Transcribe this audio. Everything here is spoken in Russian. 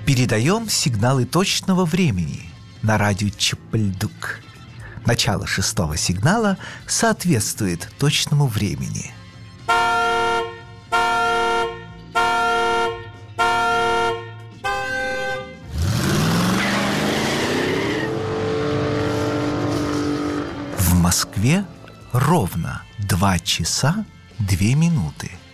Передаем сигналы точного времени на радио Чапальдук. Начало 6-го сигнала соответствует точному времени. В Москве ровно 2 часа 2 минуты.